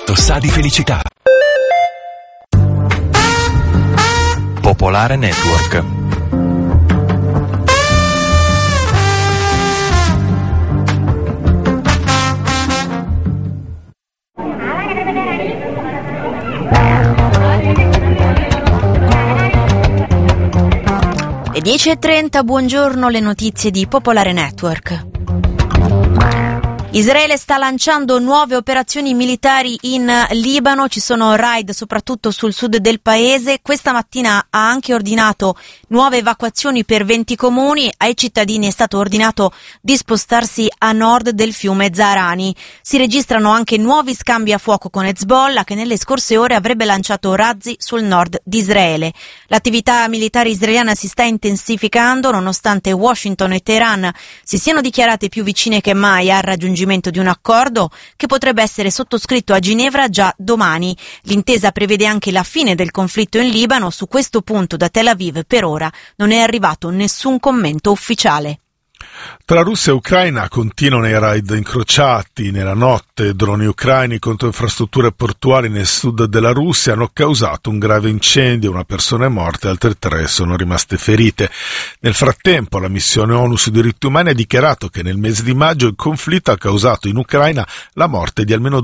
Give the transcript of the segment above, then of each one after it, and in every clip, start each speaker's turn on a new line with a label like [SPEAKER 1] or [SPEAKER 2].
[SPEAKER 1] Sa di felicità. Popolare Network.
[SPEAKER 2] Le 10:30, buongiorno, le notizie di Popolare Network. Israele sta lanciando nuove operazioni militari in Libano, ci sono raid soprattutto sul sud del paese. Questa mattina ha anche ordinato nuove evacuazioni per 20 comuni, ai cittadini è stato ordinato di spostarsi a nord del fiume Zahrani. Si registrano anche nuovi scambi a fuoco con Hezbollah, che nelle scorse ore avrebbe lanciato razzi sul nord di Israele. L'attività militare israeliana si sta intensificando nonostante Washington e Teheran si siano dichiarate più vicine che mai al raggiungimento di un accordo che potrebbe essere sottoscritto a Ginevra già domani. L'intesa prevede anche la fine del conflitto in Libano. Su questo punto da Tel Aviv per ora non è arrivato nessun commento ufficiale.
[SPEAKER 3] Tra Russia e Ucraina continuano i raid incrociati. Nella notte droni ucraini contro infrastrutture portuali nel sud della Russia hanno causato un grave incendio, una persona è morta e altre 3 sono rimaste ferite. Nel frattempo la missione ONU sui diritti umani ha dichiarato che nel mese di maggio il conflitto ha causato in Ucraina la morte di almeno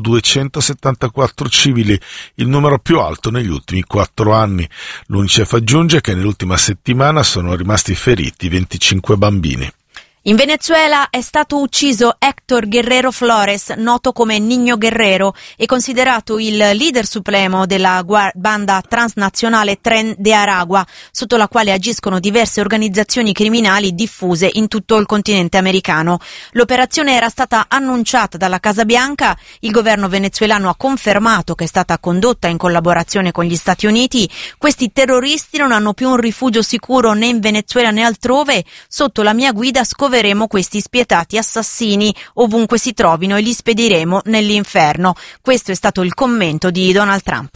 [SPEAKER 3] 274 civili, il numero più alto negli ultimi 4 anni. L'UNICEF aggiunge che nell'ultima settimana sono rimasti feriti 25 bambini.
[SPEAKER 2] In Venezuela è stato ucciso Héctor Guerrero Flores, noto come Niño Guerrero, e considerato il leader supremo della banda transnazionale Tren de Aragua, sotto la quale agiscono diverse organizzazioni criminali diffuse in tutto il continente americano. L'operazione era stata annunciata dalla Casa Bianca, il governo venezuelano ha confermato che è stata condotta in collaborazione con gli Stati Uniti. Questi terroristi non hanno più un rifugio sicuro né in Venezuela né altrove, sotto la mia guida scoveremo questi spietati assassini ovunque si trovino e li spediremo nell'inferno. Questo è stato il commento di Donald Trump.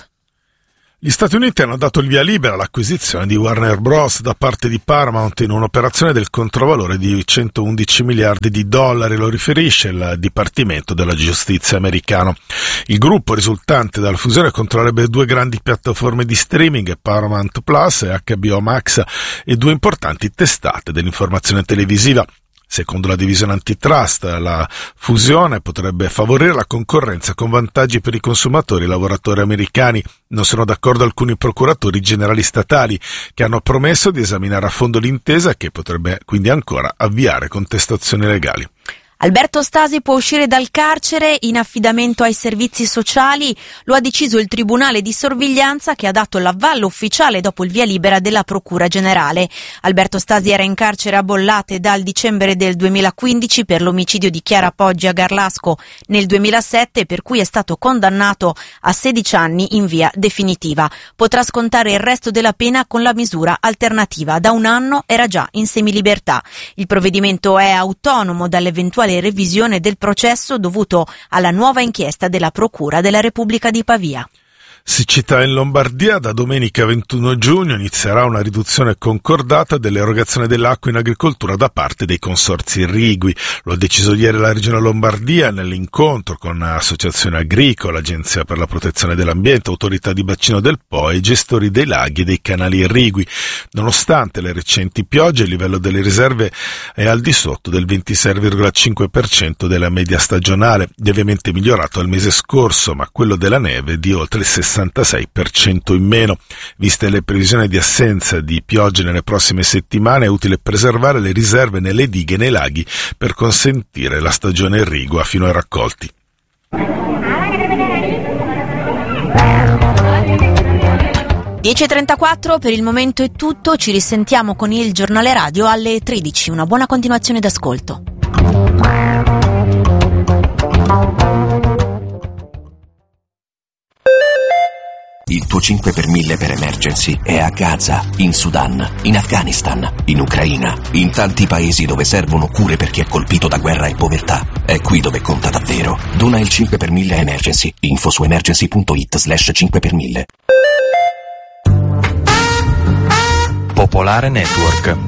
[SPEAKER 3] Gli Stati Uniti hanno dato il via libera all'acquisizione di Warner Bros. Da parte di Paramount in un'operazione del controvalore di $111 miliardi, lo riferisce il Dipartimento della Giustizia americano. Il gruppo risultante dalla fusione controllerebbe 2 grandi piattaforme di streaming, Paramount Plus e HBO Max, e 2 importanti testate dell'informazione televisiva. Secondo la divisione antitrust, la fusione potrebbe favorire la concorrenza con vantaggi per i consumatori e i lavoratori americani. Non sono d'accordo alcuni procuratori generali statali che hanno promesso di esaminare a fondo l'intesa, che potrebbe quindi ancora avviare contestazioni legali.
[SPEAKER 2] Alberto Stasi può uscire dal carcere in affidamento ai servizi sociali, lo ha deciso il Tribunale di Sorveglianza, che ha dato l'avallo ufficiale dopo il via libera della Procura Generale. Alberto Stasi era in carcere a Bollate dal dicembre del 2015 per l'omicidio di Chiara Poggi a Garlasco nel 2007, per cui è stato condannato a 16 anni in via definitiva. Potrà scontare il resto della pena con la misura alternativa. Da 1 anno era già in semilibertà. Il provvedimento è autonomo dall'eventuale revisione del processo dovuto alla nuova inchiesta della Procura della Repubblica di Pavia.
[SPEAKER 3] Siccità in Lombardia. Da domenica 21 giugno inizierà una riduzione concordata dell'erogazione dell'acqua in agricoltura da parte dei consorzi irrigui. Lo ha deciso ieri la Regione Lombardia nell'incontro con associazioni agricole, Agenzia per la protezione dell'ambiente, Autorità di bacino del Po e gestori dei laghi e dei canali irrigui. Nonostante le recenti piogge, il livello delle riserve è al di sotto del 26,5% della media stagionale, lievemente migliorato al mese scorso, ma quello della neve di oltre il 66% in meno. Viste le previsioni di assenza di piogge nelle prossime settimane, è utile preservare le riserve nelle dighe e nei laghi per consentire la stagione irrigua fino ai raccolti.
[SPEAKER 2] 10:34, per il momento è tutto, ci risentiamo con il giornale radio alle 13. Una buona continuazione d'ascolto.
[SPEAKER 4] Il tuo 5 per 1000 per emergency è a Gaza, in Sudan, in Afghanistan, in Ucraina, in tanti paesi dove servono cure per chi è colpito da guerra e povertà. È qui dove conta davvero. Dona il 5 per 1000 emergency. Info su emergency.it/5 per 1000.
[SPEAKER 1] Popolare Network.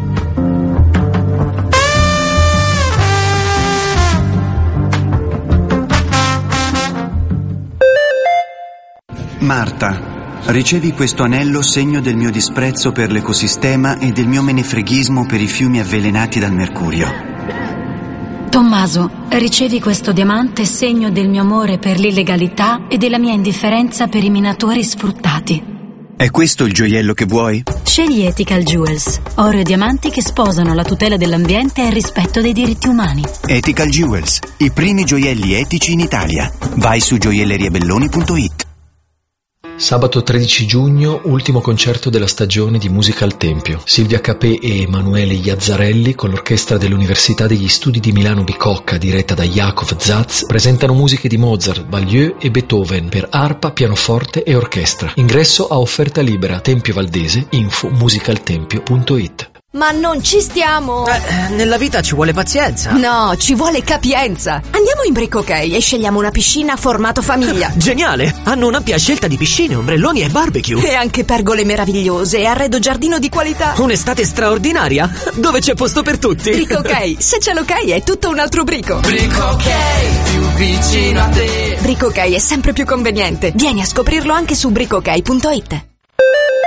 [SPEAKER 5] Marta, ricevi questo anello segno del mio disprezzo per l'ecosistema e del mio menefreghismo per i fiumi avvelenati dal mercurio.
[SPEAKER 6] Tommaso, ricevi questo diamante segno del mio amore per l'illegalità e della mia indifferenza per i minatori sfruttati.
[SPEAKER 5] È questo il gioiello che vuoi?
[SPEAKER 6] Scegli Ethical Jewels, oro e diamanti che sposano la tutela dell'ambiente e il rispetto dei diritti umani.
[SPEAKER 5] Ethical Jewels, i primi gioielli etici in Italia. Vai su gioielleriabelloni.it.
[SPEAKER 7] Sabato 13 giugno, ultimo concerto della stagione di Musica al Tempio. Silvia Capè e Emanuele Iazzarelli, con l'orchestra dell'Università degli Studi di Milano Bicocca, diretta da Jakov Zaz, presentano musiche di Mozart, Baglieu e Beethoven per arpa, pianoforte e orchestra. Ingresso a offerta libera. Tempio Valdese, info musicaltempio.it.
[SPEAKER 8] Ma non ci stiamo!
[SPEAKER 9] Nella vita ci vuole pazienza.
[SPEAKER 8] No, ci vuole capienza. Andiamo in Brick OK e scegliamo una piscina formato famiglia.
[SPEAKER 9] Geniale! Hanno un'ampia scelta di piscine, ombrelloni e barbecue.
[SPEAKER 8] E anche pergole meravigliose e arredo giardino di qualità.
[SPEAKER 9] Un'estate straordinaria, dove c'è posto per tutti.
[SPEAKER 8] Brick OK, se c'è l'ok è tutto un altro brico.
[SPEAKER 10] Brick OK, più vicino a te.
[SPEAKER 8] Brick OK è sempre più conveniente. Vieni a scoprirlo anche su brickok.it.